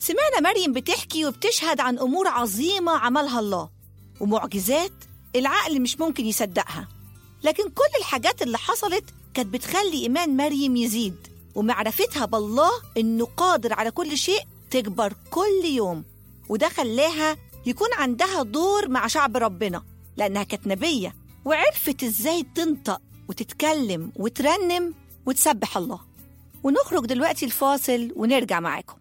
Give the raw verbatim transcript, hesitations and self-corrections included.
سمعنا مريم بتحكي وبتشهد عن أمور عظيمة عملها الله ومعجزات العقل مش ممكن يصدقها، لكن كل الحاجات اللي حصلت كانت بتخلي إيمان مريم يزيد ومعرفتها بالله إنه قادر على كل شيء تكبر كل يوم. وده خلاها يكون عندها دور مع شعب ربنا لأنها كانت نبية وعرفت إزاي تنطق وتتكلم وترنم وتسبح الله. ونخرج دلوقتي الفاصل ونرجع معاكم.